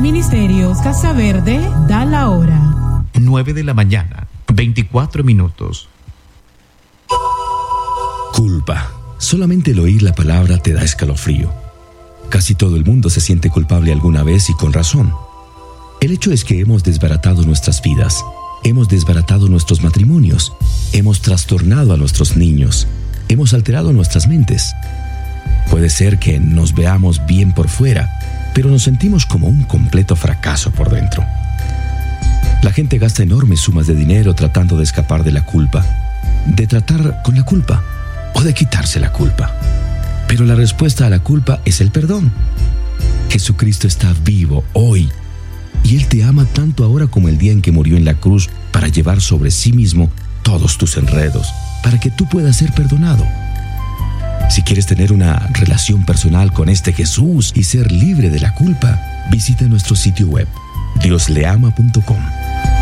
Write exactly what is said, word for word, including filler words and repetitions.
Ministerios Casa Verde da la hora. nueve de la mañana, veinticuatro minutos. Culpa. Solamente el oír la palabra te da escalofrío. Casi todo el mundo se siente culpable alguna vez y con razón. El hecho es que hemos desbaratado nuestras vidas, hemos desbaratado nuestros matrimonios, hemos trastornado a nuestros niños, hemos alterado nuestras mentes. Puede ser que nos veamos bien por fuera, pero nos sentimos como un completo fracaso por dentro. La gente gasta enormes sumas de dinero tratando de escapar de la culpa, de tratar con la culpa o de quitarse la culpa. Pero la respuesta a la culpa es el perdón. Jesucristo está vivo hoy y Él te ama tanto ahora como el día en que murió en la cruz para llevar sobre sí mismo todos tus enredos, para que tú puedas ser perdonado. Si quieres tener una relación personal con este Jesús y ser libre de la culpa, visita nuestro sitio web dios le ama punto com.